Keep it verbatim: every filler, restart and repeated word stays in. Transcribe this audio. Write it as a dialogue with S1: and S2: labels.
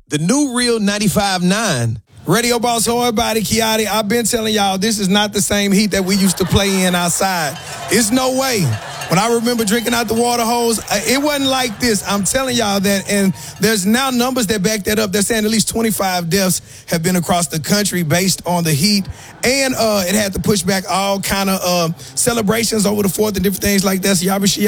S1: The new Real ninety-five point nine.
S2: Radio Boss Hard Body, Kiati, I've been telling y'all this is not the same heat that we used to play in outside. It's no way. When I remember drinking out the water hose, it wasn't like this. I'm telling y'all that, and there's now numbers that back that up. They're saying at least twenty-five deaths have been across the country based on the heat, and uh, it had to push back all kind of uh, celebrations over the fourth and different things like that. So y'all be sure